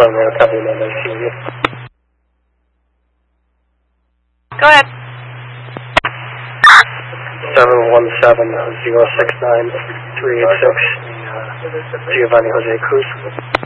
Romeo, copy, no, no, see you. Go ahead. 717-069-386, Giovanni Jose Cruz.